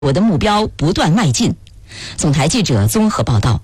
我的目标不断迈进。总台记者综合报道。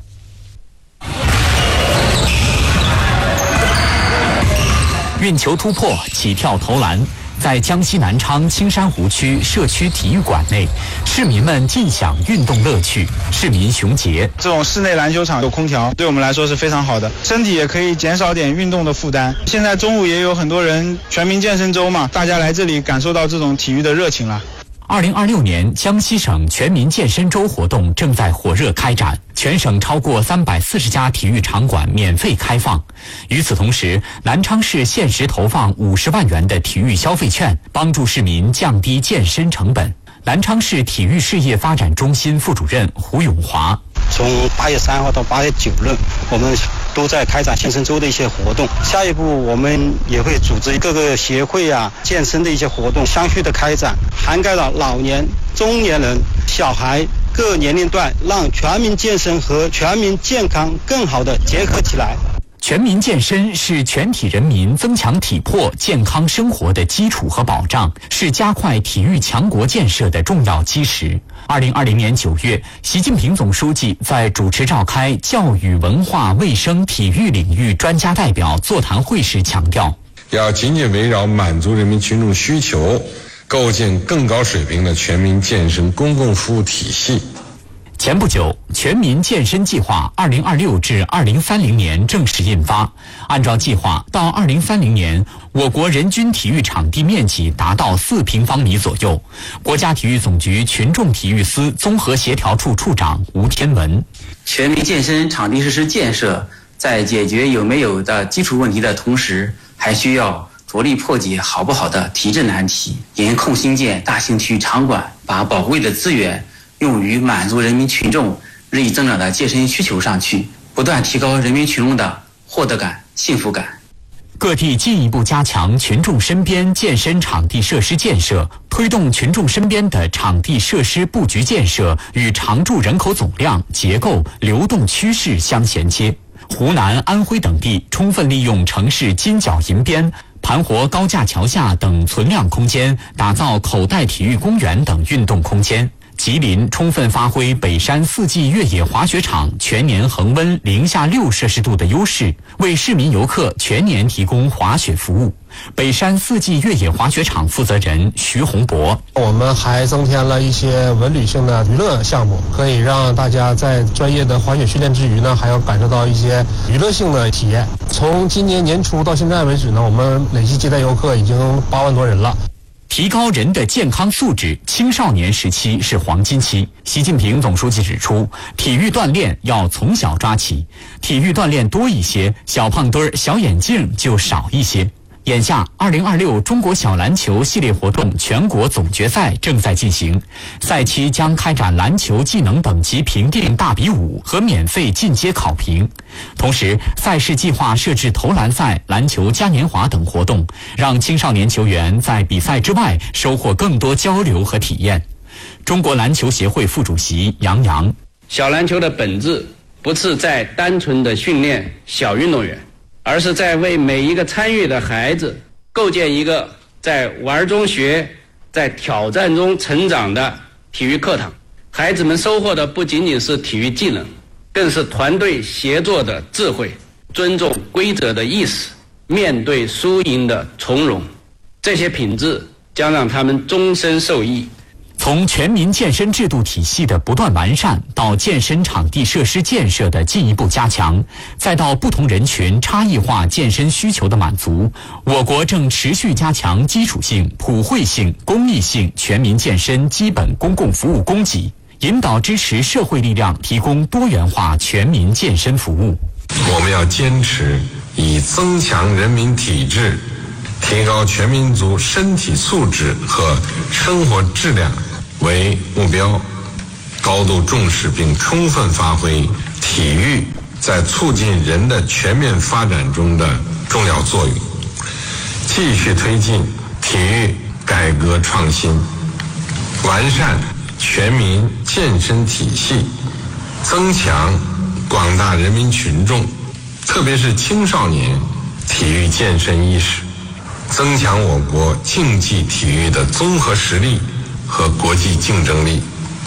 运球突破、起跳投篮，在江西南昌青山湖区社区体育馆内，市民们尽享运动乐趣。市民熊杰： 这种室内篮球场有空调，对我们来说是非常好的，身体也可以减少点运动的负担。现在中午也有很多人全民健身周嘛，大家来这里感受到这种体育的热情了。 2026年江西省全民健身周活动正在火热开展，全省超过340家体育场馆免费开放。与此同时，南昌市限时投放50万元的体育消费券，帮助市民降低健身成本。南昌市体育事业发展中心副主任胡永华： 从8月3号到8月9日，我们都在开展健身周的一些活动。下一步我们也会组织各个协会健身的一些活动相续的开展，涵盖了老年、中年人、小孩各年龄段，让全民健身和全民健康更好的结合起来。 全民健身是全体人民增强体魄健康生活的基础和保障，是加快体育强国建设的重要基石。2020年9月，习近平总书记在主持召开教育、文化、卫生、体育领域专家代表座谈会时强调， 要紧紧围绕满足人民群众需求，构建更高水平的全民健身公共服务体系。 前不久，全民健身计划2026至2030年正式印发。按照计划，到2030年，我国人均体育场地面积达到4平方米左右。国家体育总局群众体育司综合协调处处长吴天文： 全民健身场地设施建设，在解决有没有的基础问题的同时，还需要着力破解好不好的提振难题，严控兴建大型体育场馆，把宝贵的资源用于满足人民群众日益增长的健身需求上去，不断提高人民群众的获得感、幸福感。 各地进一步加强群众身边健身场地设施建设，推动群众身边的场地设施布局建设与常住人口总量、结构、流动趋势相衔接。湖南、安徽等地充分利用城市金角银边、盘活高架桥下等存量空间，打造口袋体育公园等运动空间。吉林充分发挥北山4季越野滑雪场全年恒温零下6摄氏度的优势，为市民游客全年提供滑雪服务。北山4季越野滑雪场负责人徐洪博： 我们还增添了一些文旅性的娱乐项目，可以让大家在专业的滑雪训练之余呢，还要感受到一些娱乐性的体验。从今年年初到现在为止呢，我们累计接待游客已经8万多人了。 提高人的健康素质，青少年时期是黄金期。习近平总书记指出，体育锻炼要从小抓起，体育锻炼多一些，小胖墩儿、小眼镜就少一些。眼下，2026中国小篮球系列活动全国总决赛正在进行，赛期将开展篮球技能等级评定大比武和免费进阶考评。同时，赛事计划设置投篮赛、篮球嘉年华等活动，让青少年球员在比赛之外收获更多交流和体验。中国篮球协会副主席杨洋： 小篮球的本质不是在单纯的训练小运动员，而是在为每一个参与的孩子构建一个在玩中学、在挑战中成长的体育课堂。孩子们收获的不仅仅是体育技能，更是团队协作的智慧、尊重规则的意识、面对输赢的从容。这些品质将让他们终身受益。 从全民健身制度体系的不断完善，到健身场地设施建设的进一步加强，再到不同人群差异化健身需求的满足，我国正持续加强基础性、普惠性、公益性全民健身基本公共服务供给，引导支持社会力量提供多元化全民健身服务。 我们要坚持以增强人民体质、提高全民族身体素质和生活质量为目标，高度重视并充分发挥体育在促进人的全面发展中的重要作用，继续推进体育改革创新，完善全民健身体系，增强广大人民群众，特别是青少年体育健身意识，增强我国竞技体育的综合实力和国际竞争力。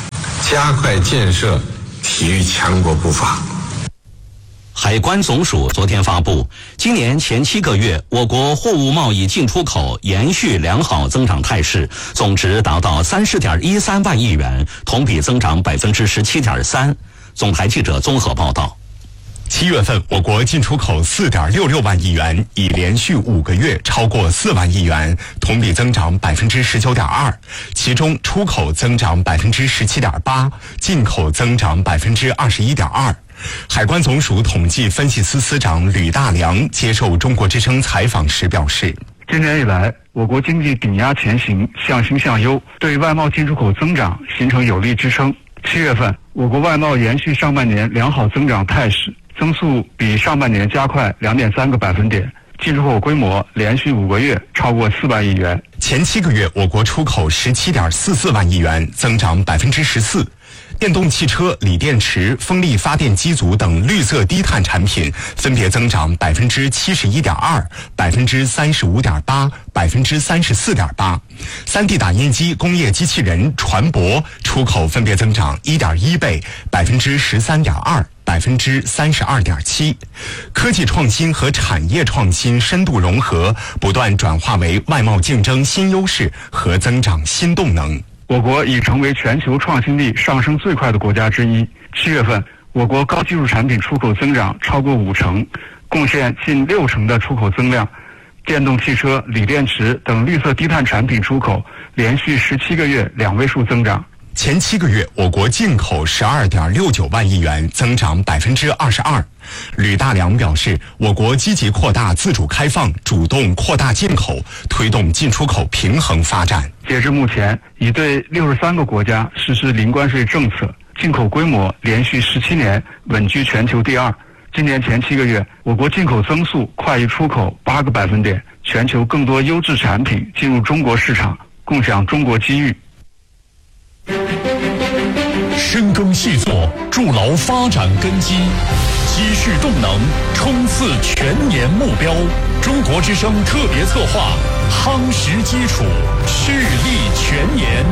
加快建设体育强国步伐。 海关总署昨天发布，今年前7个月，我国货物贸易进出口延续良好增长态势，总值达到30.13万亿元，同比增长17.3%。总台记者综合报道。 7月份，我国进出口4.66万亿元，已连续5个月超过4万亿元，同比增长19.2%。其中，出口增长17.8%，进口增长21.2%。海关总署统计分析司司长吕大良接受中国之声采访时表示， 今年以来，我国经济顶压前行，向新向优，对外贸进出口增长形成有力支撑。7月份，我国外贸延续上半年良好增长态势，增速比上半年加快2.3个百分点，进出口规模连续5个月超过4万亿元。 前7个月，我国出口17.44万亿元，增长14%。电动汽车、锂电池、风力发电机组等绿色低碳产品分别增长71.2%、35.8%、34.8%。3D 打印机、工业机器人、船舶出口分别增长1.1倍、13.2%。32.7%，科技创新和产业创新深度融合，不断转化为外贸竞争新优势和增长新动能。 我国已成为全球创新力上升最快的国家之一。7月份，我国高技术产品出口增长超过50%，贡献近60%的出口增量。电动汽车、锂电池等绿色低碳产品出口连续17个月2位数增长。 前7个月，我国进口12.69万亿元，增长22%。吕大良表示，我国积极扩大自主开放，主动扩大进口，推动进出口平衡发展。 截至目前，已对63个国家实施零关税政策，进口规模连续17年稳居全球第2。今年前7个月，我国进口增速快于出口8个百分点，全球更多优质产品进入中国市场，共享中国机遇。 深耕细作，筑牢发展根基，积蓄动能，冲刺全年目标。中国之声特别策划，夯实基础，蓄力全年。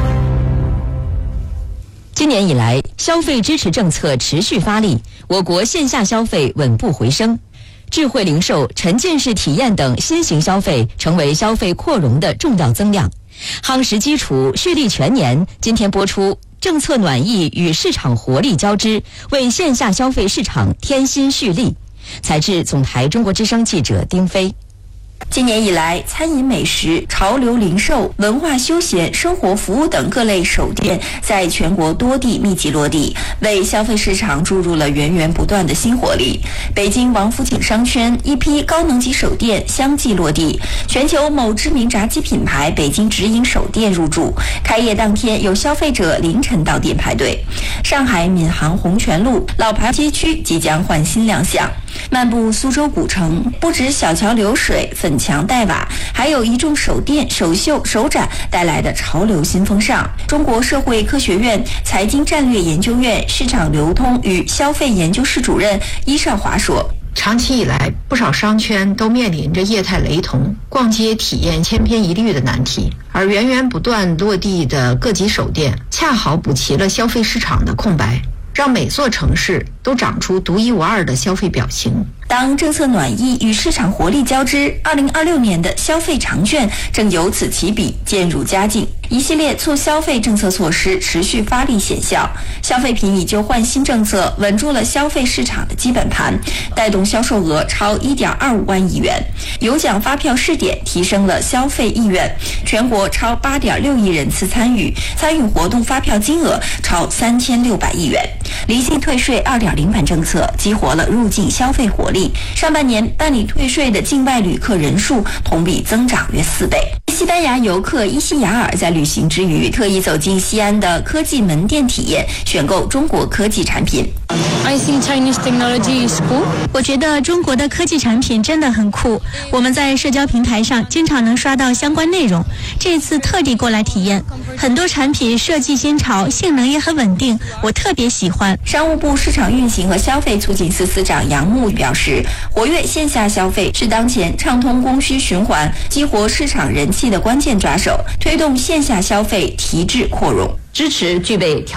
今年以来，消费支持政策持续发力，我国线下消费稳步回升。智慧零售、沉浸式体验等新型消费成为消费扩容的重要增量。夯实基础，蓄力全年。今天播出政策暖意与市场活力交织，为线下消费市场添新蓄力。采自总台中国之声记者丁飞。 今年以来，餐饮美食、潮流零售、文化休闲、生活服务等各类手店在全国多地密集落地，为消费市场注入了源源不断的新活力。北京王府井商圈一批高能级手店相继落地，全球某知名炸鸡品牌北京直营首店入驻，开业当天有消费者凌晨到店排队。上海闵行红泉路老牌街区即将换新亮相。漫步苏州古城，不止小桥流水、粉墙黛瓦，还有一众手店、手秀、手展带来的潮流新风尚。中国社会科学院财经战略研究院市场流通与消费研究室主任伊少华说， 长期以来，不少商圈都面临着业态雷同、逛街体验千篇一律的难题，而源源不断落地的各级手店恰好补齐了消费市场的空白，让每座城市都长出独一无二的消费表情。 当政策暖意与市场活力交织，2026年的消费长券正由此起笔渐入佳境。一系列促消费政策措施持续发力显效，消费品以旧换新政策稳住了消费市场的基本盘，带动销售额超1.25万亿元。有奖发票试点提升了消费意愿，全国超8.6亿人次参与活动发票金额超3600亿元。离境退税2.0版政策激活了入境消费活力，上半年办理退税的境外旅客人数同比增长约4倍。西班牙游客伊西雅尔在旅行之余特意走进西安的科技门店体验，选购中国科技产品。 I think Chinese technology is cool. 我觉得中国的科技产品真的很酷，我们在社交平台上经常能刷到相关内容，这次特地过来体验，很多产品设计新潮，性能也很稳定，我特别喜欢。 商务部市场运行和消费促进司司长杨牧表示，活跃线下消费是当前畅通供需循环、激活市场人气的关键抓手，推动线下消费提质扩容， 支持具备